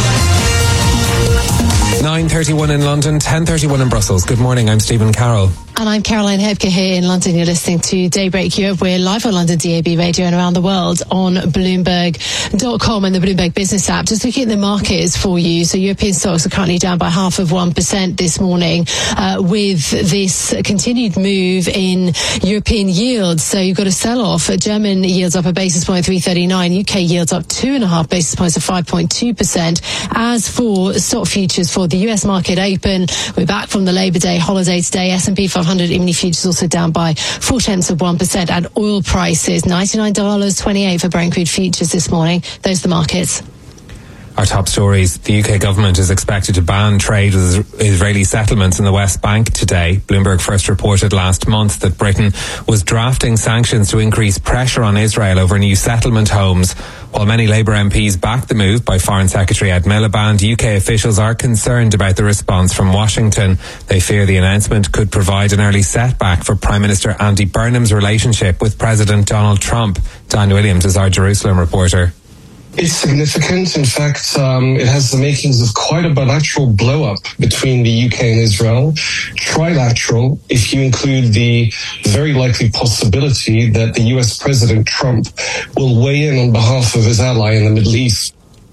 nine thirty-one in London, ten thirty-one in Brussels. Good morning, I'm Stephen Carroll. And I'm Caroline Hebke here in London. You're listening to Daybreak Europe. We're live on London D A B radio and around the world on Bloomberg dot com and the Bloomberg Business app. Just looking at the markets for you. So European stocks are currently down by half of one percent this morning uh, with this continued move in European yields. So you've got a sell-off. German yields up a basis point, three thirty-nine. U K yields up two and a half basis points of five point two percent. As for stock futures for the U S market open, we're back from the Labor Day holiday today. S and P five hundred E-mini futures also down by four tenths of one percent, and oil prices ninety-nine dollars and twenty-eight cents for Brent crude futures this morning. Those are the markets. Our top stories. The U K government is expected to ban trade with Israeli settlements in the West Bank today. Bloomberg first reported last month that Britain was drafting sanctions to increase pressure on Israel over new settlement homes. While many Labour M Ps backed the move by Foreign Secretary Ed Miliband, U K officials are concerned about the response from Washington. They fear the announcement could provide an early setback for Prime Minister Andy Burnham's relationship with President Donald Trump. Dan Williams is our Jerusalem reporter. It's significant. In fact, um, it has the makings of quite a bilateral blow-up between the U K and Israel. Trilateral, if you include the very likely possibility that the U S President Trump will weigh in on behalf of his ally in the Middle East.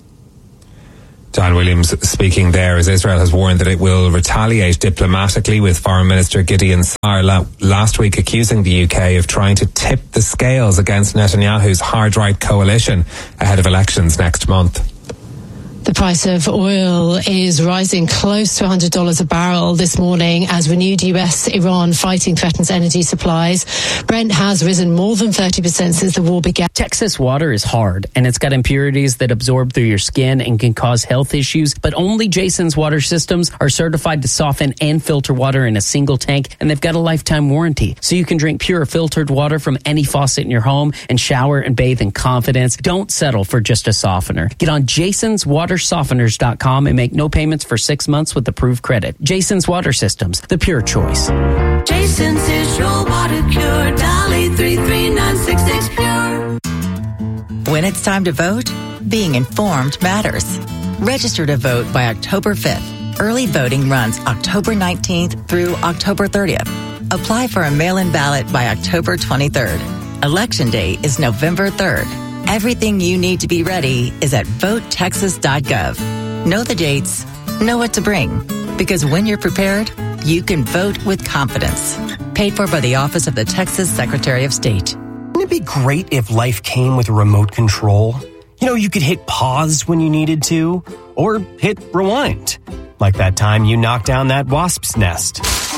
Dan Williams speaking there as Israel has warned that it will retaliate diplomatically, with Foreign Minister Gideon Saar la- last week accusing the U K of trying to tip the scales against Netanyahu's hard-right coalition ahead of elections next month. The price of oil is rising close to one hundred dollars a barrel this morning as renewed U S-Iran fighting threatens energy supplies. Brent has risen more than thirty percent since the war began. Texas water is hard, and it's got impurities that absorb through your skin and can cause health issues, but only Jason's water systems are certified to soften and filter water in a single tank, and they've got a lifetime warranty. So you can drink pure filtered water from any faucet in your home and shower and bathe in confidence. Don't settle for just a softener. Get on Jason's Water Softeners dot com and make no payments for six months with approved credit. Jason's Water Systems, the pure choice. Jason's is your water cure. Dial three three nine six six pure. When it's time to vote, being informed matters. Register to vote by October fifth. Early voting runs October nineteenth through October thirtieth. Apply for a mail-in ballot by October twenty-third. Election day is November third. Everything you need to be ready is at vote texas dot gov. Know the dates, know what to bring, because when you're prepared, you can vote with confidence. Paid for by the Office of the Texas Secretary of State. Wouldn't it be great if life came with a remote control? You know, you could hit pause when you needed to, or hit rewind. Like that time you knocked down that wasp's nest.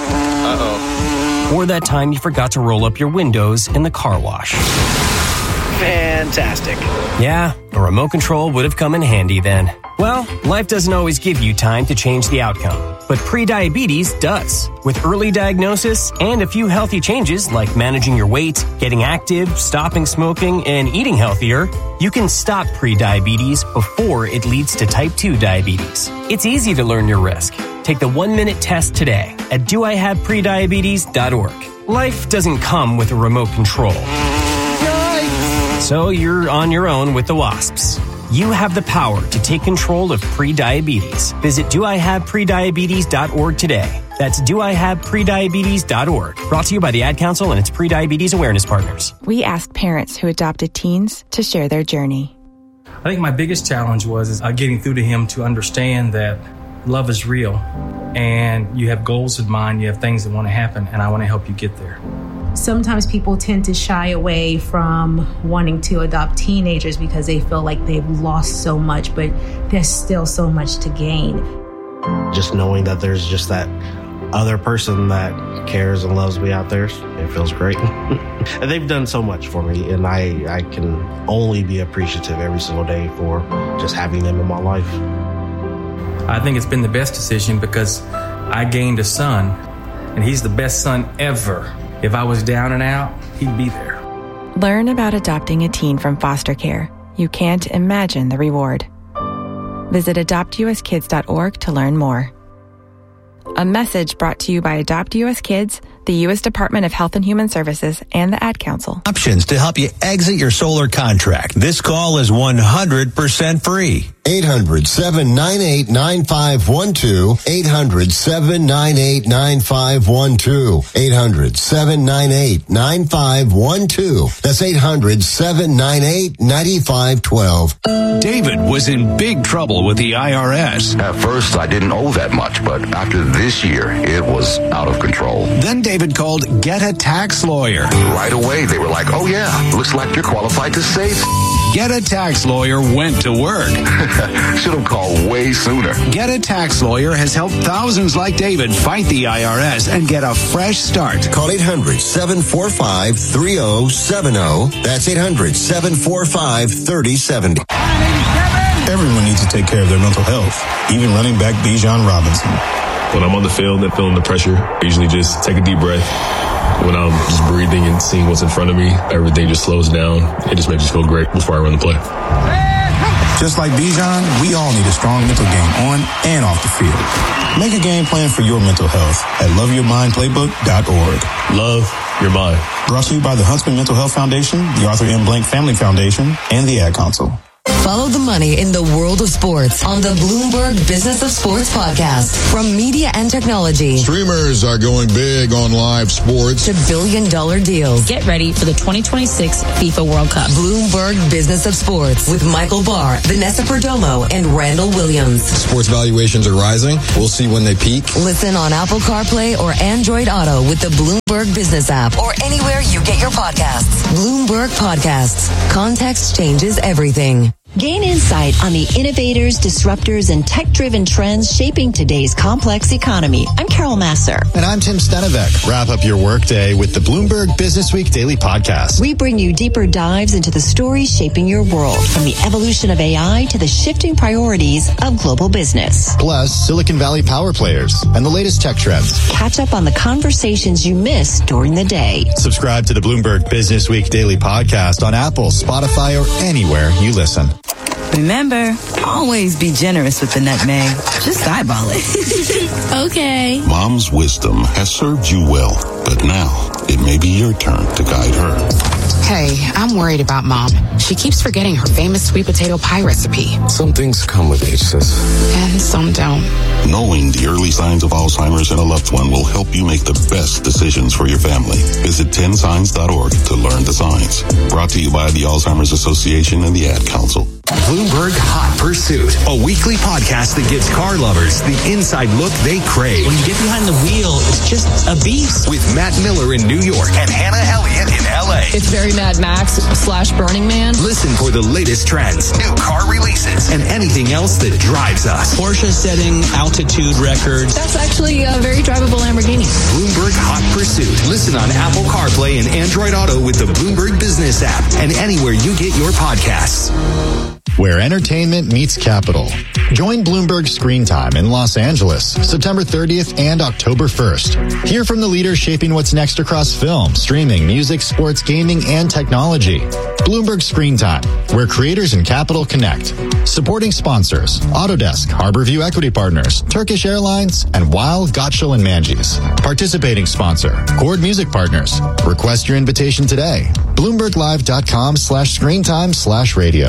Uh-oh. Or that time you forgot to roll up your windows in the car wash. Fantastic. Yeah, a remote control would have come in handy then. Well, life doesn't always give you time to change the outcome, but prediabetes does. With early diagnosis and a few healthy changes like managing your weight, getting active, stopping smoking, and eating healthier, you can stop prediabetes before it leads to type two diabetes. It's easy to learn your risk. Take the one-minute test today at do I have prediabetes dot org. Life doesn't come with a remote control. So you're on your own with the wasps. You have the power to take control of prediabetes. Visit do I have prediabetes dot org today. That's do I have prediabetes dot org. Brought to you by the Ad Council and its Prediabetes Awareness Partners. We asked parents who adopted teens to share their journey. I think my biggest challenge was is, uh, getting through to him to understand that love is real and you have goals in mind, you have things that want to happen, and I want to help you get there. Sometimes people tend to shy away from wanting to adopt teenagers because they feel like they've lost so much, but there's still so much to gain. Just knowing that there's just that other person that cares and loves me out there, it feels great. And they've done so much for me, and I, I can only be appreciative every single day for just having them in my life. I think it's been the best decision because I gained a son, and he's the best son ever. If I was down and out, he'd be there. Learn about adopting a teen from foster care. You can't imagine the reward. Visit adopt u s kids dot org to learn more. A message brought to you by Adopt U S Kids, the U S Department of Health and Human Services, and the Ad Council. Options to help you exit your solar contract. This call is one hundred percent free. eight hundred, seven nine eight, nine five one two. eight hundred, seven nine eight, nine five one two. eight hundred, seven nine eight, nine five one two. That's eight hundred, seven nine eight, nine five one two. David was in big trouble with the I R S. At first, I didn't owe that much, but after this year, it was out of control. Then David called Get a Tax Lawyer. Right away, they were like, oh yeah, looks like you're qualified to save. Get a Tax Lawyer went to work. Should have called way sooner. Get a Tax Lawyer has helped thousands like David fight the I R S and get a fresh start. Call eight hundred, seven four five, three oh seven oh. That's eight hundred, seven four five, three oh seven oh. Everyone needs to take care of their mental health, even running back Bijan Robinson. When I'm on the field and feeling the pressure, I usually just take a deep breath. When I'm just breathing and seeing what's in front of me, everything just slows down. It just makes me feel great before I run the play. Just like Bijan, we all need a strong mental game on and off the field. Make a game plan for your mental health at love your mind playbook dot org. Love your mind. Brought to you by the Huntsman Mental Health Foundation, the Arthur M. Blank Family Foundation, and the Ad Council. Follow the money in the world of sports on the Bloomberg Business of Sports podcast. From media and technology. Streamers are going big on live sports. To billion dollar deals. Get ready for the twenty twenty-six FIFA World Cup. Bloomberg Business of Sports with Michael Barr, Vanessa Perdomo, and Randall Williams. Sports valuations are rising. We'll see when they peak. Listen on Apple CarPlay or Android Auto with the Bloomberg Business app or anywhere you get your podcasts. Bloomberg Podcasts. Context changes everything. Gain insight on the innovators, disruptors, and tech-driven trends shaping today's complex economy. I'm Carol Masser. And I'm Tim Stenevec. Wrap up your workday with the Bloomberg Business Week Daily Podcast. We bring you deeper dives into the stories shaping your world, from the evolution of A I to the shifting priorities of global business. Plus, Silicon Valley power players and the latest tech trends. Catch up on the conversations you missed during the day. Subscribe to the Bloomberg Business Week Daily Podcast on Apple, Spotify, or anywhere you listen. Remember, always be generous with the nutmeg. Just eyeball it. Okay. Mom's wisdom has served you well, but now it may be your turn to guide her. Hey, I'm worried about Mom. She keeps forgetting her famous sweet potato pie recipe. Some things come with age, sis. And some don't. Knowing the early signs of Alzheimer's in a loved one will help you make the best decisions for your family. Visit ten signs dot org to learn the signs. Brought to you by the Alzheimer's Association and the Ad Council. Bloomberg Hot Pursuit, a weekly podcast that gives car lovers the inside look they crave. When you get behind the wheel, it's just a beast. With Matt Miller in New York and Hannah Elliott in L A. It's very Mad Max slash Burning Man. Listen for the latest trends, new car releases, and anything else that drives us. Porsche setting altitude records. That's actually a very drivable Lamborghini. Bloomberg Hot Pursuit. Listen on Apple CarPlay and Android Auto with the Bloomberg Business app and anywhere you get your podcasts. Where entertainment meets capital. Join Bloomberg Screen Time in Los Angeles, September thirtieth and October first. Hear from the leaders shaping what's next across film, streaming, music, sports, gaming, and technology. Bloomberg Screen Time, where creators and capital connect. Supporting sponsors, Autodesk, Harborview Equity Partners, Turkish Airlines, and Weil, Gotshal and Manges. Participating sponsor, Chord Music Partners. Request your invitation today. BloombergLive.com slash screentime slash radio.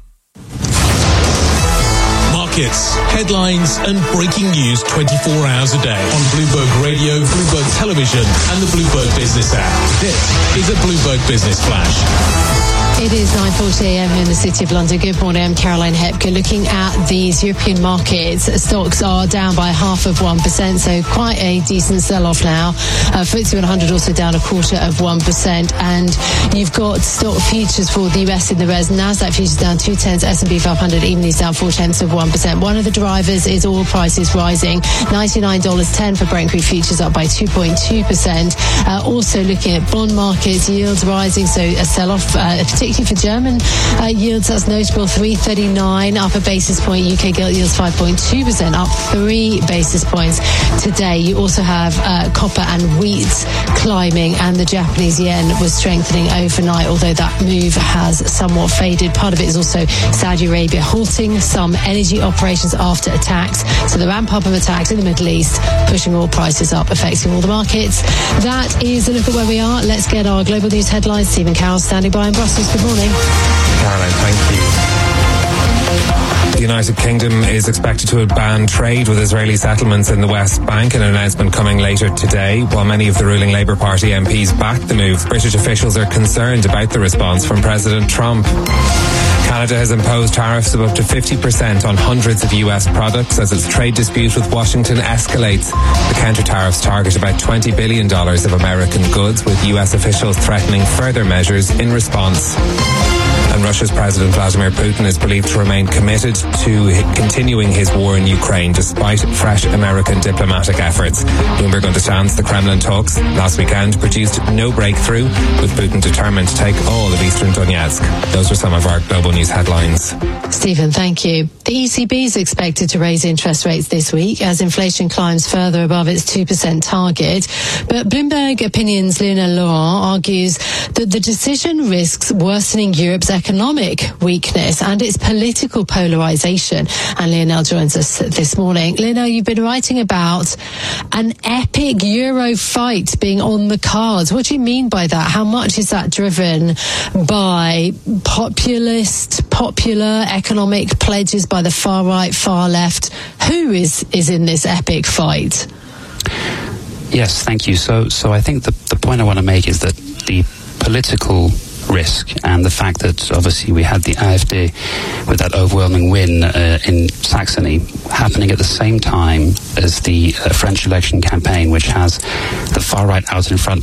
Markets, headlines, and breaking news twenty-four hours a day on Bloomberg Radio, Bloomberg Television, and the Bloomberg Business app. This is a Bloomberg Business Flash. It is nine forty a.m. here in the City of London. Good morning, I'm Caroline Hepker. Looking at these European markets, stocks are down by half of one percent, so quite a decent sell-off now. Uh, F T S E one hundred also down a quarter of one percent, and you've got stock futures for the U S in the res. Nasdaq futures down two tenths, S and P five hundred evenly down four tenths of one percent. One of the drivers is oil prices rising, ninety-nine dollars ten for Brent crude futures up by two point two percent. Uh, also looking at bond markets, yields rising, so a sell-off, uh, particularly for German uh, yields, that's notable. three thirty-nine up a basis point. U K gilt yields five point two percent, up three basis points today. You also have uh, copper and wheat climbing, and the Japanese yen was strengthening overnight, although that move has somewhat faded. Part of it is also Saudi Arabia halting some energy operations after attacks. So the ramp up of attacks in the Middle East pushing oil prices up, affecting all the markets. That is a look at where we are. Let's get our global news headlines. Stephen Carroll standing by in Brussels. Good morning. Caroline, thank you. The United Kingdom is expected to ban trade with Israeli settlements in the West Bank, an announcement coming later today. While many of the ruling Labour Party M Ps back the move, British officials are concerned about the response from President Trump. Canada has imposed tariffs of up to fifty percent on hundreds of U S products as its trade dispute with Washington escalates. The counter-tariffs target about twenty billion dollars of American goods, with U S officials threatening further measures in response. And Russia's President Vladimir Putin is believed to remain committed to continuing his war in Ukraine despite fresh American diplomatic efforts. Bloomberg understands the Kremlin talks last weekend produced no breakthrough, with Putin determined to take all of eastern Donetsk. Those are some of our global news headlines. Stephen, thank you. The E C B is expected to raise interest rates this week as inflation climbs further above its two percent target. But Bloomberg Opinion's Lena Laurent argues that the decision risks worsening Europe's economic weakness and its political polarization. And Lionel joins us this morning. Lionel, you've been writing about an epic Euro fight being on the cards. What do you mean by that? How much is that driven by populist, popular economic pledges by the far right, far left? Who is, is in this epic fight? Yes, thank you. So, so I think the, the point I want to make is that the political risk and the fact that obviously we had the AfD with that overwhelming win uh, in Saxony happening at the same time as the uh, French election campaign, which has the far right out in front